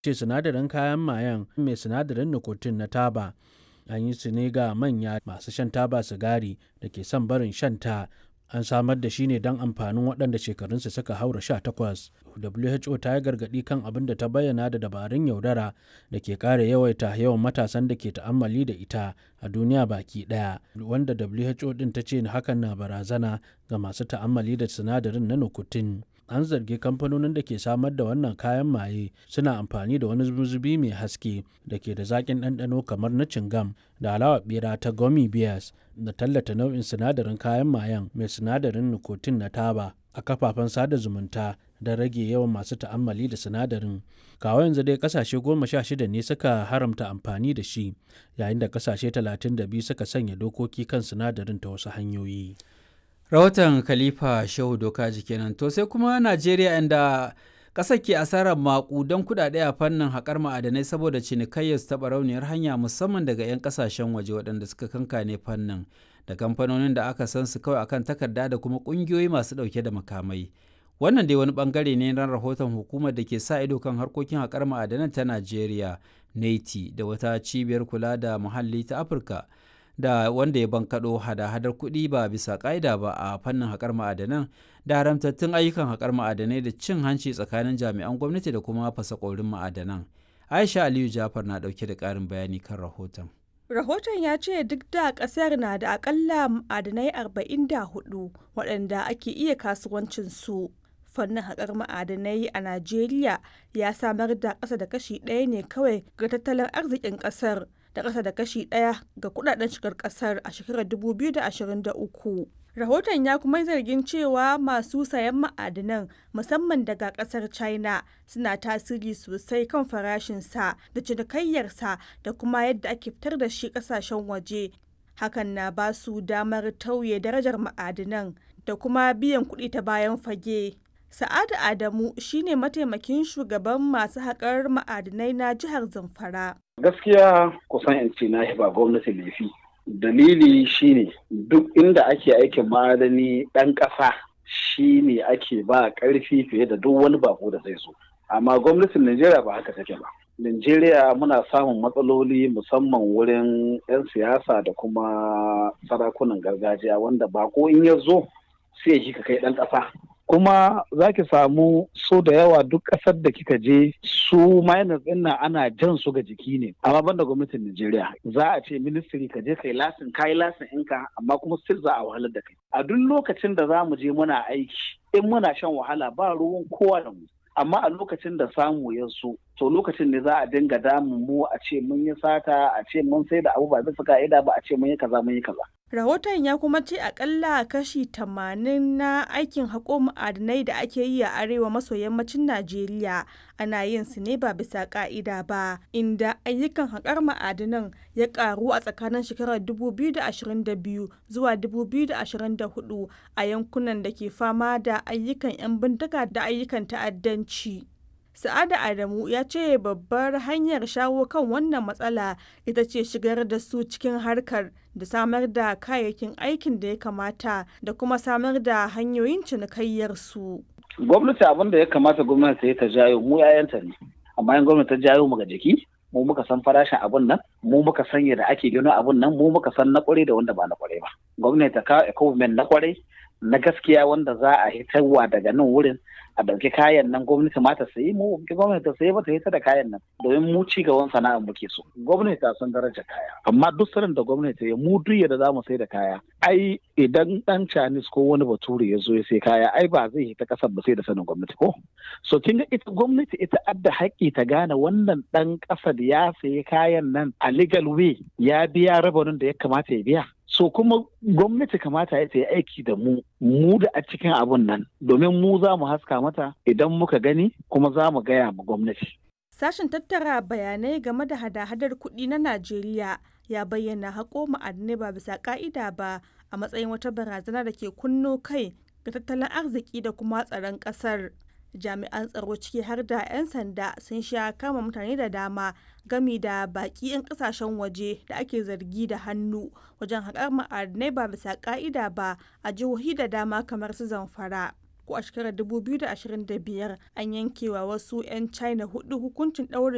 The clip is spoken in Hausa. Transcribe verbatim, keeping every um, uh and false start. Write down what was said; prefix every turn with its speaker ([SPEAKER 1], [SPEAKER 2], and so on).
[SPEAKER 1] ce sinadarin kayan mayen mai sinadarin nicotine na taba an yi su ne ga manya masu shan taba sigari da ke son barin shan ta. An samar da shi ne don amfanin waɗanda shekarunsu suka haura sha takwas. W H O ta yi gargaɗi kan abin da ta bayyana da dabarun yaudara da ke ƙara yawaita yawan matasan da ke ta'ammali da ita a duniya baki ɗaya, wanda W H O ɗin ta ce hakan na barazana ga masu ta'ammali da sinadarin na nicotine. An zargi kamfanonin da ke samar da wannan kayan maye suna amfani da wani zubi mai haske da ke da zaƙin ɗanɗano kamar na cingam da alawa ɓera ta gummy bears da tallata nau'in sinadarin kayan mayen mai sinadarin nicotine na taba a kafafen sada zumunta don rage yawan masu ta'ammali da sinadarin. Kawo yanzu dai kasashe goma sha shida ne suka haramta amfani da shi, yayin da kasashe talatin da biyu suka sanya dokoki kan sinadarin ta wasu hanyoyi.
[SPEAKER 2] Rahoton Khalifa Shehu Dokaji kenan. To sai kuma Najeriya, inda ƙasar ke asarar maƙudan kuɗaɗe a fannin haƙar ma'adanai saboda cinikayyar su taɓa rauniyar hanya, musamman daga 'yan ƙasashen waje waɗanda suka kankane fannin da kamfanonin da aka san su kawai akan takarda da kuma ƙungiyoyi masu ɗauke da makamai. Wannan dai wani ɓangare ne na rahoton hukumar da ke sa ido kan harkokin haƙar ma'adanan ta Najeriya, NETI, da wata cibiyar kula da muhalli ta Afirka, da wanda ya bankaɗo hada-hadar kuɗi ba bisa ƙa'ida ba a fannin haƙar ma'adanan da haramtattun ayyukan haƙar ma'adanai da cin hanci tsakanin jami'an gwamnati da kuma fasaƙorin ma'adanan. Aisha Aliyu Jafar na ɗauke da ƙarin bayani kan rahoton.
[SPEAKER 3] Rahoton ya ce duk da ƙasar na da aƙalla ma'adanai arba'in da hudu waɗanda ake iya kasuwancin su, fannin haƙar ma'adanai a Najeriya ya samar da ƙasa da kashi ɗaya ne kawai ga tattalin arzikin ƙasar, da ƙasa da kashi ɗaya ga kudaden shigar ƙasar a shekarar dubu biyu da ashirin da uku. Rahoton ya kuma zargin cewa masu sayan ma'adanan, musamman daga ƙasar China, suna tasiri sosai kan farashinsa da cinikayyarsa da kuma yadda ake fitar da shi ƙasashen waje. Hakan na ba su damar tauye darajar ma'adanan da kuma biyan kuɗi ta bayan fage. Sa'adu Adamu shine mataimakin shugaban masu haƙar ma'adinai na jihar Zamfara.
[SPEAKER 4] Gaskiya kusan in ce na ba gwamnati laifi. Dalili shine duk inda ake aikin ma'adani ɗan ƙasa shine ake ba ƙarfi fiye da duk wani bako da zai so. Amma gwamnatin Najeriya ba haka take ba. Najeriya muna samun matsaloli musamman wurin 'yan siyasa da kuma sarakunan gargajiya, wanda bako in ya zo sai ya ji ka kai ɗan ƙasa. Kuma za ki samu so da yawa duk ƙasar da kika je su miners ɗin nan ana jan su ga jiki ne, amma banda gwamnatin Najeriya za a ce ministry ka je kai lasin kai lasin ɗinka, amma kuma still za a wahalar da kai. A duk lokacin da za mu je muna aiki in muna shan wahala ba ruwan kowa da mu, amma a lokacin da samu ya so to lokacin ne za a dinga damun mu a ce mun yi sata, a ce mun sai da abu ba bisa ka'ida ba, a ce mun yi kaza mun yi kaza.
[SPEAKER 3] Rahoton ya kuma ce akalla kashi tamanin na aikin haƙo ma'adinai da ake yi a arewa maso yammacin Najeriya ana yin su ne ba bisa ƙa'ida ba, inda ayyukan haƙar ma'adinan ya ƙaru a tsakanin shekarar dubu biyu da ashirin da biyu zuwa dubu biyu da ashirin da hudu a yankunan da ke fama da ayyukan 'yan bindiga da ayyukan ta'addanci. Sa'adu Adamu ya ce babbar hanyar shawo kan wannan matsala ita ce shigar da su cikin harkar da samar da kayayyakin aikin da ya kamata da kuma samar da hanyoyin cinikayyar su.
[SPEAKER 4] Gwamnati abin da ya kamata gwamnati ta jayo mu yayanta ne, amma in gwamnati ta jayo mu ga jiki, mu muka san farashin abun nan, mu muka san yadda ake gano abun nan, mu muka san na kwarai da wanda ba na kwarai ba. Gwamnati ta kawo equipment na kwarai na gaskiya wanda za a hitarwa daga nan wurin a ɗauki kayan nan, gwamnati ma ta sayi, mu gwamnati ta sayi ba ta hita da kayan nan domin mu ci gaban sana'ar muke so. Gwamnati ta san darajar kaya, amma duk sanin da gwamnati ya mu duk yadda za mu sai da kaya, ai idan ɗan Chinese ko wani bature ya zo ya sai kaya ai ba zai hita ƙasar ba sai da sanin gwamnati ko. So kin ga ita gwamnati ita adda haƙƙi ta gane wannan ɗan ƙasar ya sayi kayan nan a legal way, ya biya rabanin da ya kamata ya biya. So kuma gwamnati kamata ya yi aiki da mu mu da a cikin abun nan, domin mu za mu haska mata idan muka gani kuma za mu gaya ma gwamnati.
[SPEAKER 3] Sashen tattara bayanai game da hada-hadar kuɗi na Najeriya ya bayyana haƙo ma'adinai ba bisa ƙa'ida ba a matsayin wata barazana da ke kunno kai ga tattalin arziki da kuma tsaron ƙasar. Jami'an tsaro ciki har da 'yan sanda sun sha kama mutane da dama gami da baki 'yan kasashen waje da ake zargi da hannu wajen haƙar ma'adinai ba bisa ƙa'ida ba a jihohi da dama kamar su Zamfara. Ko a shekarar dubu biyu da ashirin da biyar an yankewa wasu 'yan China hudu hukuncin ɗaurin